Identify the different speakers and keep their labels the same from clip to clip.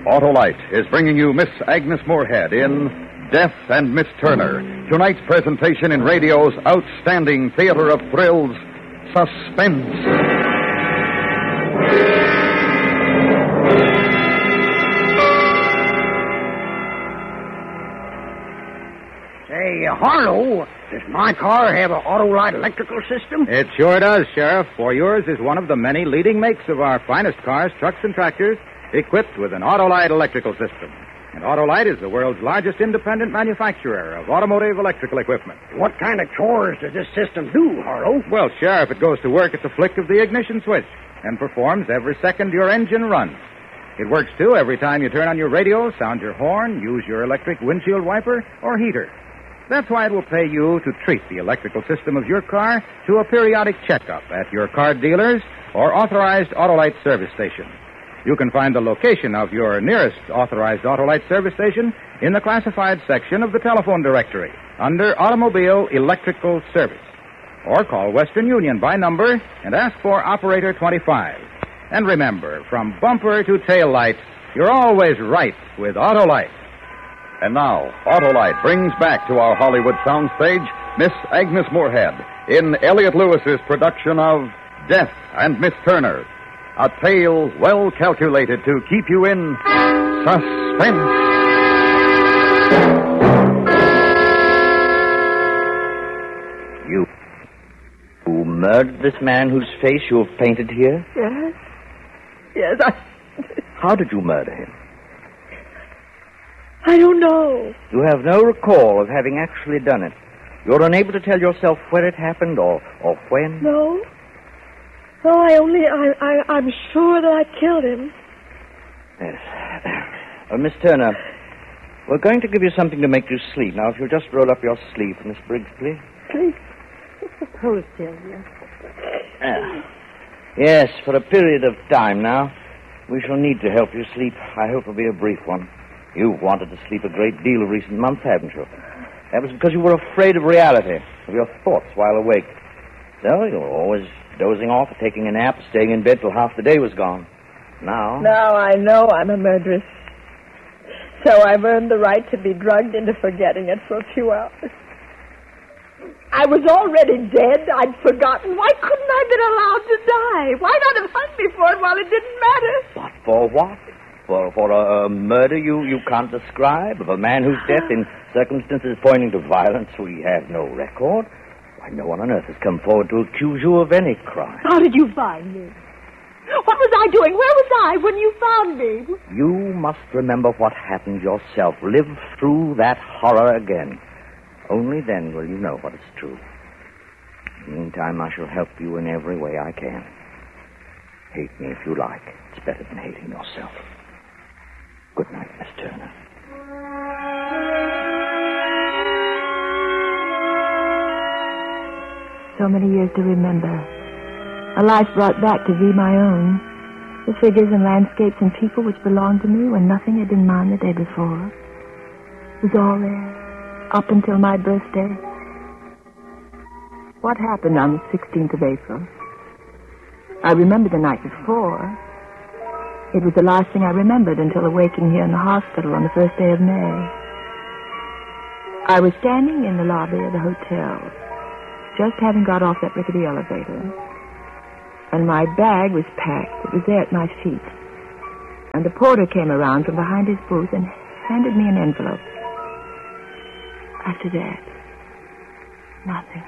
Speaker 1: Autolite is bringing you Miss Agnes Moorehead in Death and Miss Turner. Tonight's presentation in radio's outstanding theater of thrills, Suspense.
Speaker 2: Say, Harlow, does my car have an Autolite electrical system?
Speaker 3: It sure does, Sheriff, for yours is one of the many leading makes of our finest cars, trucks, and tractors equipped with an Autolite electrical system. And Autolite is the world's largest independent manufacturer of automotive electrical equipment.
Speaker 2: What kind of chores does this system do, Harlow?
Speaker 3: Well, Sheriff, it goes to work at the flick of the ignition switch and performs every second your engine runs. It works, too, every time you turn on your radio, sound your horn, use your electric windshield wiper, or heater. That's why it will pay you to treat the electrical system of your car to a periodic checkup at your car dealers or authorized Autolite service station. You can find the location of your nearest authorized Autolite service station in the classified section of the telephone directory under Automobile Electrical Service. Or call Western Union by number and ask for Operator 25. And remember, from bumper to tail light, you're always right with Autolite.
Speaker 1: And now, Autolite brings back to our Hollywood soundstage Miss Agnes Moorehead in Elliot Lewis's production of Death and Miss Turner. A tale well calculated to keep you in suspense.
Speaker 4: You murdered this man whose face you have painted here?
Speaker 5: Yes,
Speaker 4: How did you murder him?
Speaker 5: I don't know.
Speaker 4: You have no recall of having actually done it. You're unable to tell yourself where it happened or when?
Speaker 5: No. No, I'm sure that I killed him.
Speaker 4: Yes. Miss Turner, we're going to give you something to make you sleep. Now, if you'll just roll up your sleeve, Miss Briggs, please.
Speaker 5: Please. Hold still, yes.
Speaker 4: Yes, for a period of time now. We shall need to help you sleep. I hope it'll be a brief one. You've wanted to sleep a great deal of recent months, haven't you? That was because you were afraid of reality, of your thoughts while awake. So you were always dozing off, taking a nap, staying in bed till half the day was gone. Now
Speaker 5: I know I'm a murderess. So I've earned the right to be drugged into forgetting it for a few hours. I was already dead. I'd forgotten. Why couldn't I have been allowed to die? Why not have hung me for it while it didn't matter?
Speaker 4: But for what? For a murder you can't describe? Of a man whose death in circumstances pointing to violence we have no record? Why, no one on earth has come forward to accuse you of any crime.
Speaker 5: How did you find me? What was I doing? Where was I when you found me?
Speaker 4: You must remember what happened yourself. Live through that horror again. Only then will you know what is true. In the meantime, I shall help you in every way I can. Hate me if you like. It's better than hating yourself. Good night, Miss Turner.
Speaker 6: So many years to remember. A life brought back to be my own. The figures and landscapes and people which belonged to me when nothing had been mine the day before. It was all there, up until my birthday. What happened on the 16th of April? I remember the night before. It was the last thing I remembered until awaking here in the hospital on the first day of May. I was standing in the lobby of the hotel, just having got off that rickety elevator. And my bag was packed. It was there at my feet. And the porter came around from behind his booth and handed me an envelope. After that, nothing.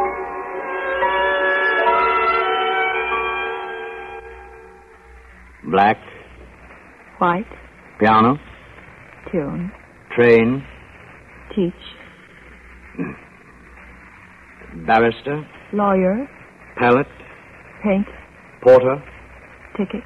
Speaker 4: Black.
Speaker 6: White.
Speaker 4: Piano.
Speaker 6: Tune.
Speaker 4: Train.
Speaker 6: Teach.
Speaker 4: Barrister.
Speaker 6: Lawyer.
Speaker 4: Pallet.
Speaker 6: Paint.
Speaker 4: Porter.
Speaker 6: Ticket.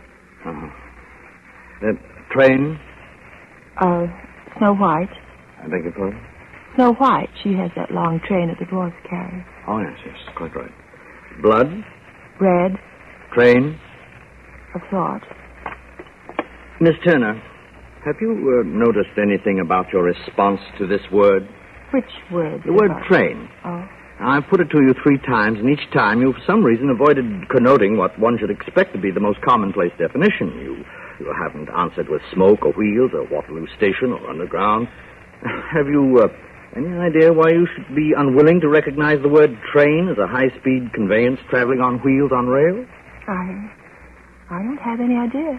Speaker 4: Train.
Speaker 6: Snow White.
Speaker 4: I beg your pardon?
Speaker 6: Snow White. She has that long train that the dwarfs carry.
Speaker 4: Oh, yes, quite right. Blood.
Speaker 6: Red.
Speaker 4: Train.
Speaker 6: A thought.
Speaker 4: Miss Turner, have you noticed anything about your response to this word?
Speaker 6: Which word?
Speaker 4: The word train.
Speaker 6: Oh.
Speaker 4: I've put it to you 3 times, and each time you, for some reason, avoided connoting what one should expect to be the most commonplace definition. You You haven't answered with smoke or wheels or Waterloo Station or underground. Have you any idea why you should be unwilling to recognize the word train as a high-speed conveyance traveling on wheels on rails?
Speaker 6: I don't have any idea.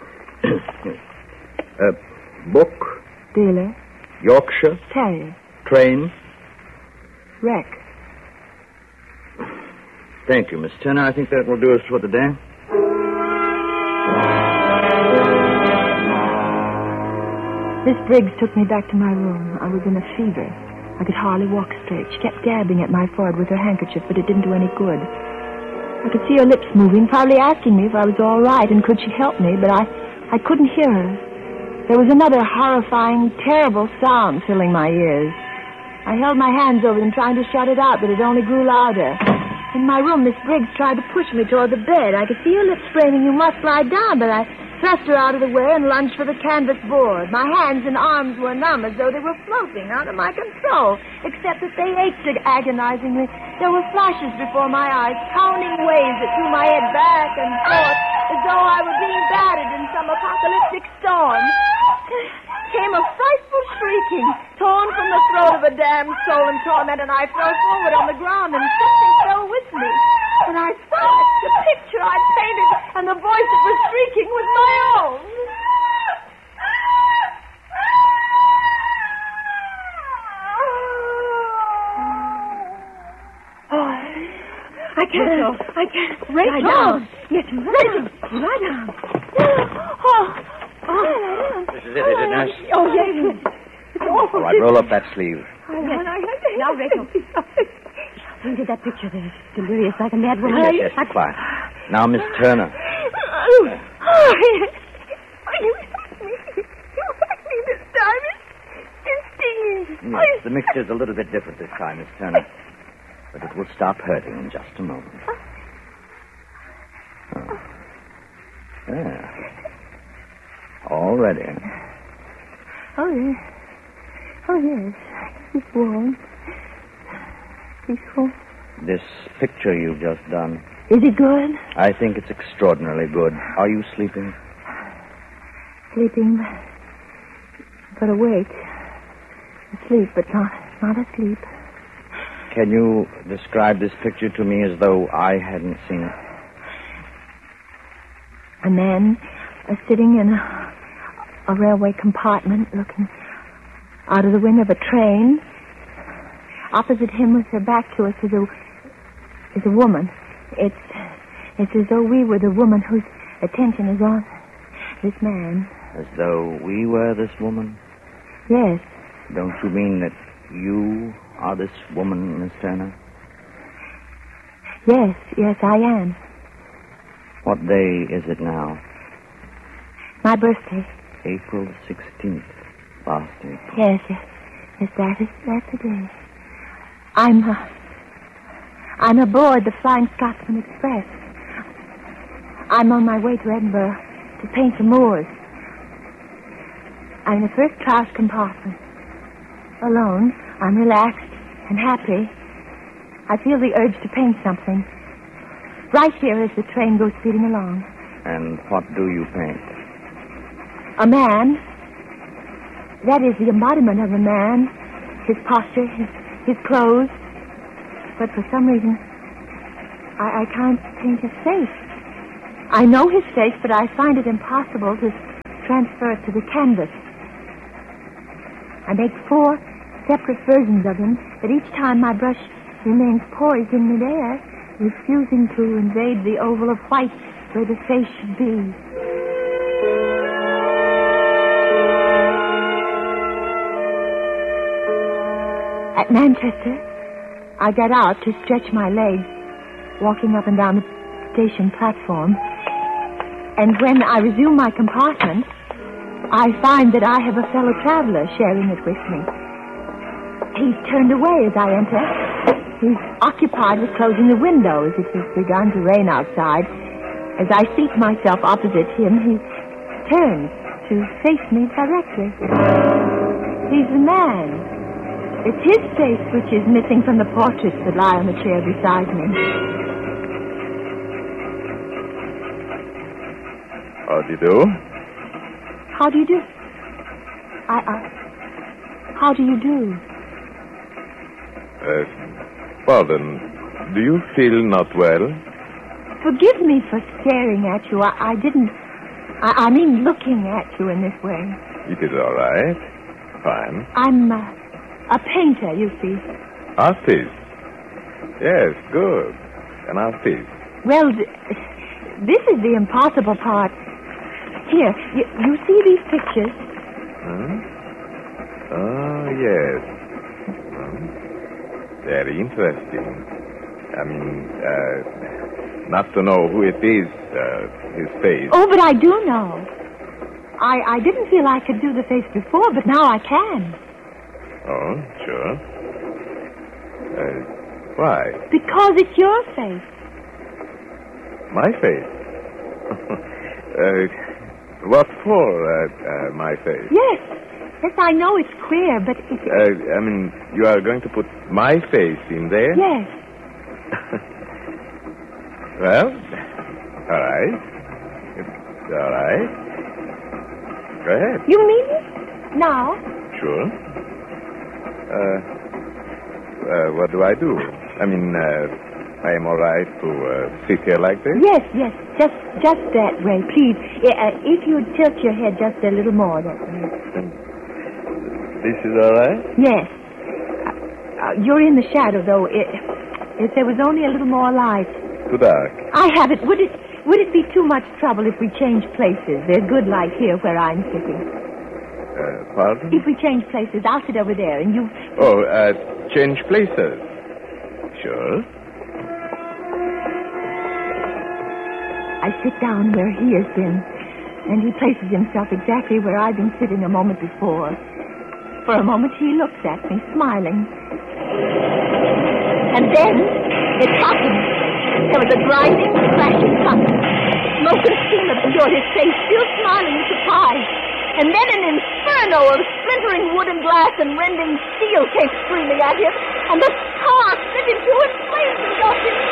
Speaker 4: Book?
Speaker 6: Dealer.
Speaker 4: Yorkshire?
Speaker 6: Terrier.
Speaker 4: Train?
Speaker 6: Wreck.
Speaker 4: Thank you, Miss Turner. I think that will do us for the day.
Speaker 6: Miss Briggs took me back to my room. I was in a fever. I could hardly walk straight. She kept dabbing at my forehead with her handkerchief, but it didn't do any good. I could see her lips moving, probably asking me if I was all right and could she help me, but I couldn't hear her. There was another horrifying, terrible sound filling my ears. I held my hands over them, trying to shut it out, but it only grew louder. In my room, Miss Briggs tried to push me toward the bed. I could see her lips framing, "You must lie down," but I thrust her out of the way and lunged for the canvas board. My hands and arms were numb, as though they were floating out of my control, except that they ached agonizingly. There were flashes before my eyes, pounding waves that threw my head back and forth, as though I were being battered in some apocalyptic storm. Came a frightful shrieking, torn from the throat of a damned soul in torment, and I fell forward on the ground, and something fell with me. And I saw it, the picture I'd painted, and the voice that was shrieking was my own. I can't. Rachel! Yes, Rachel! Lie down.
Speaker 4: This is it, nurse?
Speaker 6: Oh, yes. It's awful.
Speaker 4: All right, roll up that sleeve.
Speaker 5: Now, Rachel. Painted that picture there. Delirious like a mad woman.
Speaker 4: Yes, quiet. Now, Miss Turner.
Speaker 5: You hurt me this time. It's stinging.
Speaker 4: Yes, the mixture's a little bit different this time, Miss Turner. But it will stop hurting in just a moment. Oh. There. All ready.
Speaker 6: Oh, yes. It's warm. Peaceful.
Speaker 4: This picture you've just done.
Speaker 6: Is it good?
Speaker 4: I think it's extraordinarily good. Are you sleeping?
Speaker 6: Sleeping, but awake. Asleep, but not asleep.
Speaker 4: Can you describe this picture to me as though I hadn't seen it?
Speaker 6: A man sitting in a railway compartment looking out of the window of a train. Opposite him with her back to us is a woman. It's as though we were the woman whose attention is on this man.
Speaker 4: As though we were this woman?
Speaker 6: Yes.
Speaker 4: Don't you mean that you are this woman, Miss Turner?
Speaker 6: Yes, I am.
Speaker 4: What day is it now?
Speaker 6: My birthday.
Speaker 4: April 16th. Last April.
Speaker 6: Yes, that's the day. I'm aboard the Flying Scotsman Express. I'm on my way to Edinburgh to paint the moors. I'm in the first class compartment. Alone, I'm relaxed and happy. I feel the urge to paint something. Right here as the train goes speeding along.
Speaker 4: And what do you paint?
Speaker 6: A man. That is the embodiment of a man. His posture, his clothes. But for some reason, I can't paint his face. I know his face, but I find it impossible to transfer it to the canvas. I make 4 separate versions of him, but each time my brush remains poised in midair, refusing to invade the oval of white where the face should be. At Manchester, I got out to stretch my legs, walking up and down the station platform. And when I resume my compartment, I find that I have a fellow traveler sharing it with me. He's turned away as I enter. He's occupied with closing the window as it has begun to rain outside. As I seat myself opposite him, he turns to face me directly. He's the man. It's his face which is missing from the portraits that lie on the chair beside me.
Speaker 1: How do you do?
Speaker 6: How do you do? How do you do?
Speaker 7: Pardon. Do you feel not well?
Speaker 6: Forgive me for staring at you. I didn't... I mean looking at you in this way.
Speaker 7: It is all right. Fine.
Speaker 6: I'm a painter, you see.
Speaker 7: Artist? Yes, good. An artist.
Speaker 6: Well, this is the impossible part. Here, you see these pictures?
Speaker 7: Huh? Oh, yes. Very interesting. I mean, not to know who it is, his face.
Speaker 6: Oh, but I do know. I didn't feel I could do the face before, but now I can.
Speaker 7: Oh, sure. Why?
Speaker 6: Because it's your face.
Speaker 7: My face? What for, my face?
Speaker 6: Yes. Yes, I know it's queer, but it's...
Speaker 7: I mean, you are going to put my face in there?
Speaker 6: Yes.
Speaker 7: Well, all right. It's all right. Go ahead.
Speaker 6: You mean it? Now?
Speaker 7: Sure. What do I do? I mean, I am all right to sit here like this?
Speaker 6: Yes. Just that way, please. If you tilt your head just a little more that way.
Speaker 7: This is all right?
Speaker 6: Yes. You're in the shadow, though. If there was only a little more light.
Speaker 7: Too dark.
Speaker 6: I have it. Would it be too much trouble if we change places? There's good light here where I'm sitting.
Speaker 7: Pardon?
Speaker 6: If we change places, I'll sit over there and you...
Speaker 7: Oh, change places. Sure.
Speaker 6: I sit down where he has been, and he places himself exactly where I've been sitting a moment before. For a moment, he looks at me, smiling. And then it happened. There was a grinding, crashing thunder. Smoke and steam obscured his face, still smiling in surprise. And then an inferno of splintering wood and glass and rending steel came screaming at him, and the car split in two and flames engulfed him.